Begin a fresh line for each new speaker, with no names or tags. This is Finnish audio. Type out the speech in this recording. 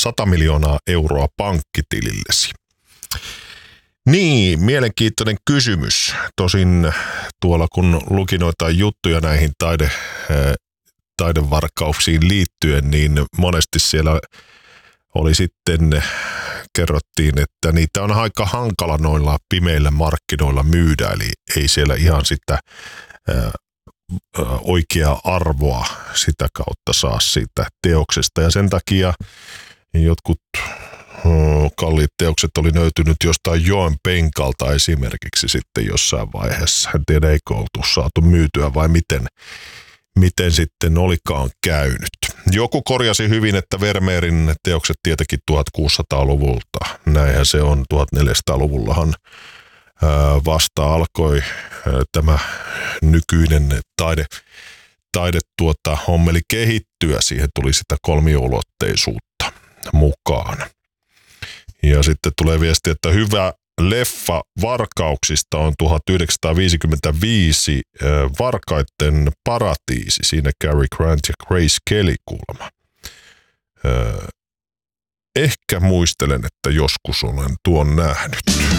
100 miljoonaa euroa pankkitilillesi. Niin, mielenkiintoinen kysymys. Tosin tuolla kun luki noita juttuja näihin taidevarkauksiin liittyen, niin monesti siellä oli sitten, kerrottiin, että niitä on aika hankala noilla pimeillä markkinoilla myydä, eli ei siellä ihan sitä oikeaa arvoa sitä kautta saa siitä teoksesta. Ja sen takia jotkut kalliit teokset oli löytynyt jostain joen penkalta esimerkiksi sitten jossain vaiheessa. En tiedä, eikö oltu saatu myytyä vai miten sitten olikaan käynyt. Joku korjasi hyvin, että Vermeerin teokset tietenkin 1600-luvulta. Näinhän se on, 1400-luvullahan vasta alkoi tämä nykyinen hommeli kehittyä. Siihen tuli sitä kolmiulotteisuutta mukaan. Ja sitten tulee viesti, että hyvä leffa varkauksista on 1955 Varkaitten paratiisi. Siinä Cary Grant ja Grace Kelly kuulemma. Ehkä muistelen, että joskus olen tuon nähnyt.